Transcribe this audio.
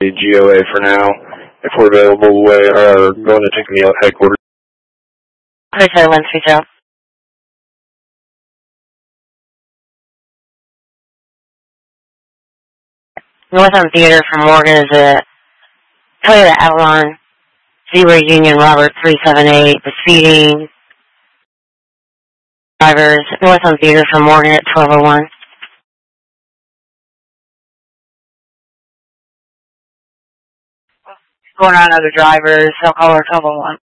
the GOA for now. If we're available, going to take me out headquarters. Hotel 130. North on Theater from Morgan is a Toyota Avalon, Zebra Union Robert 378, the speeding drivers, North on Theater from Morgan at 1201. Going on other drivers, I'll call her 1201.